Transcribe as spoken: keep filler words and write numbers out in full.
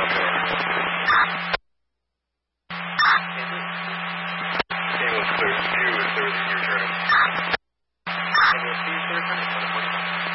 Came was clear. Two is there, you're turning.